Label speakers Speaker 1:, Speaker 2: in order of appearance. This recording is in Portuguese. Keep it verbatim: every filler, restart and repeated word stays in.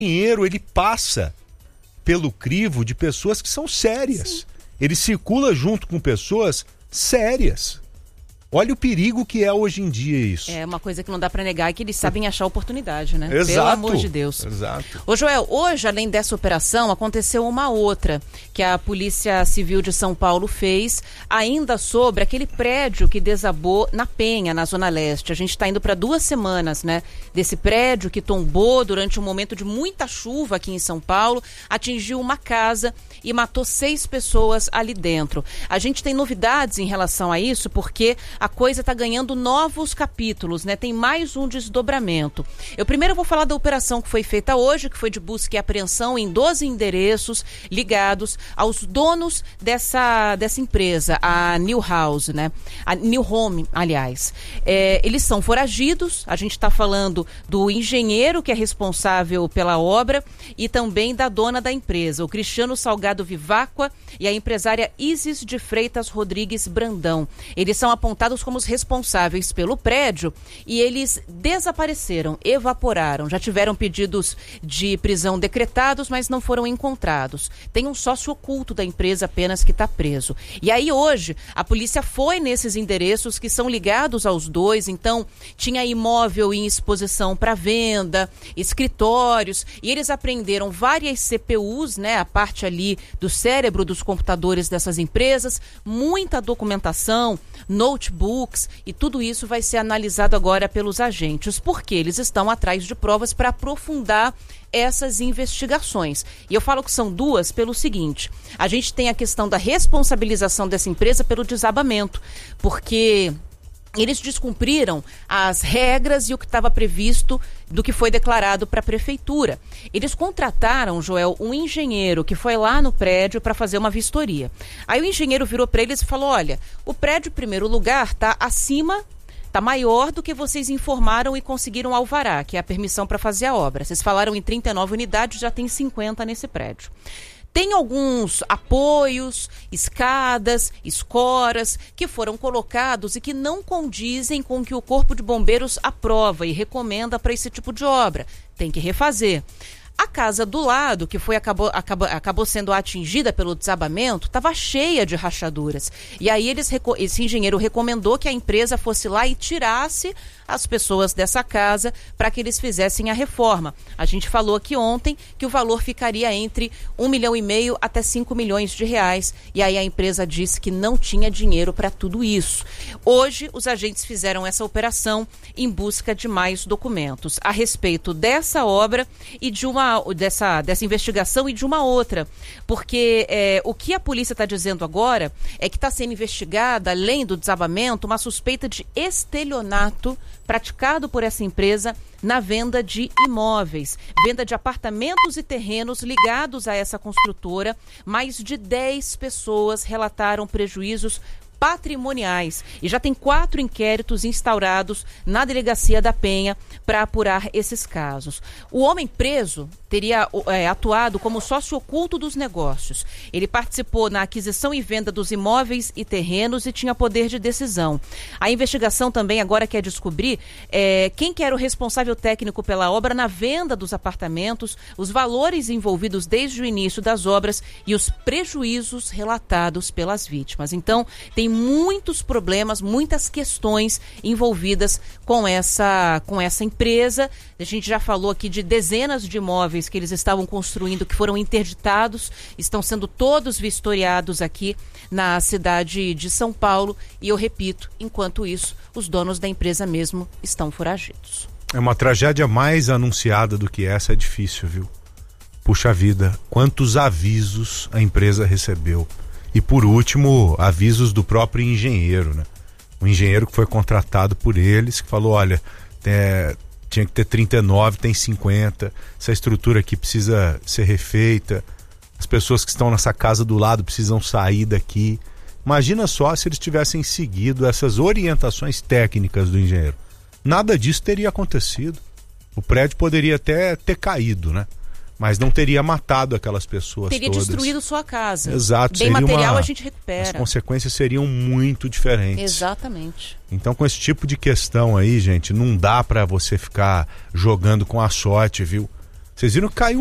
Speaker 1: dinheiro, ele passa pelo crivo de pessoas que são sérias. Sim. Ele circula junto com pessoas sérias. Olha o perigo que é hoje em dia isso.
Speaker 2: É uma coisa que não dá para negar, é que eles sabem achar oportunidade, né?
Speaker 1: Exato.
Speaker 2: Pelo amor de Deus.
Speaker 1: Exato.
Speaker 2: Ô Joel, hoje, além dessa operação, aconteceu uma outra que a Polícia Civil de São Paulo fez, ainda sobre aquele prédio que desabou na Penha, na Zona Leste. A gente está indo para duas semanas, né? Desse prédio que tombou durante um momento de muita chuva aqui em São Paulo, atingiu uma casa e matou seis pessoas ali dentro. A gente tem novidades em relação a isso, porque a coisa está ganhando novos capítulos, né? Tem mais um desdobramento. Eu primeiro vou falar da operação que foi feita hoje, que foi de busca e apreensão em doze endereços ligados aos donos dessa, dessa empresa, a New House, né? A New Home, aliás. É, eles são foragidos, a gente está falando do engenheiro que é responsável pela obra e também da dona da empresa, o Cristiano Salgado Viváqua e a empresária Isis de Freitas Rodrigues Brandão. Eles são apontados como os responsáveis pelo prédio e eles desapareceram, evaporaram. Já tiveram pedidos de prisão decretados, mas não foram encontrados. Tem um sócio oculto da empresa apenas que está preso. E aí hoje a polícia foi nesses endereços que são ligados aos dois, então tinha imóvel em exposição para venda, escritórios, e eles apreenderam várias C P Us, né, a parte ali do cérebro dos computadores dessas empresas, muita documentação, notebooks, e tudo isso vai ser analisado agora pelos agentes, porque eles estão atrás de provas para aprofundar essas investigações. E eu falo que são duas pelo seguinte: a gente tem a questão da responsabilização dessa empresa pelo desabamento, porque eles descumpriram as regras e o que estava previsto do que foi declarado para a prefeitura. Eles contrataram, Joel, um engenheiro que foi lá no prédio para fazer uma vistoria. Aí o engenheiro virou para eles e falou: olha, o prédio, em primeiro lugar, está acima, está maior do que vocês informaram e conseguiram alvará, que é a permissão para fazer a obra. Vocês falaram em trinta e nove unidades, já tem cinquenta nesse prédio. Tem alguns apoios, escadas, escoras que foram colocados e que não condizem com o que o Corpo de Bombeiros aprova e recomenda para esse tipo de obra. Tem que refazer. A casa do lado, que foi, acabou, acabou, acabou sendo atingida pelo desabamento, estava cheia de rachaduras. E aí eles, esse engenheiro recomendou que a empresa fosse lá e tirasse as pessoas dessa casa para que eles fizessem a reforma. A gente falou aqui ontem que o valor ficaria entre um milhão e meio até cinco milhões de reais. E aí a empresa disse que não tinha dinheiro para tudo isso. Hoje, os agentes fizeram essa operação em busca de mais documentos a respeito dessa obra e de uma, dessa, dessa investigação e de uma outra. Porque é, o que a polícia está dizendo agora é que está sendo investigada, além do desabamento, uma suspeita de estelionato praticado por essa empresa na venda de imóveis, venda de apartamentos e terrenos ligados a essa construtora. Mais de dez pessoas relataram prejuízos patrimoniais e já tem quatro inquéritos instaurados na Delegacia da Penha para apurar esses casos. O homem preso teria é, atuado como sócio oculto dos negócios. Ele participou na aquisição e venda dos imóveis e terrenos e tinha poder de decisão. A investigação também agora quer descobrir é, quem que era o responsável técnico pela obra na venda dos apartamentos, os valores envolvidos desde o início das obras e os prejuízos relatados pelas vítimas. Então, tem muitos problemas, muitas questões envolvidas com essa, com essa empresa. A gente já falou aqui de dezenas de imóveis que eles estavam construindo que foram interditados, estão sendo todos vistoriados aqui na cidade de São Paulo. E eu repito, enquanto isso, os donos da empresa mesmo estão foragidos.
Speaker 1: É uma tragédia mais anunciada do que essa, é difícil, viu? Puxa vida, quantos avisos a empresa recebeu. E por último, avisos do próprio engenheiro, né? O engenheiro que foi contratado por eles, que falou: olha, é, tinha que ter trinta e nove, tem cinquenta, essa estrutura aqui precisa ser refeita, as pessoas que estão nessa casa do lado precisam sair daqui. Imagina só se eles tivessem seguido essas orientações técnicas do engenheiro. Nada disso teria acontecido. O prédio poderia até ter caído, né? Mas não teria matado aquelas pessoas
Speaker 2: teria
Speaker 1: todas.
Speaker 2: Teria destruído sua casa.
Speaker 1: Exato.
Speaker 2: Bem material uma, a gente recupera.
Speaker 1: As consequências seriam muito diferentes.
Speaker 2: Exatamente.
Speaker 1: Então, com esse tipo de questão aí, gente, não dá pra você ficar jogando com a sorte, viu? Vocês viram que caiu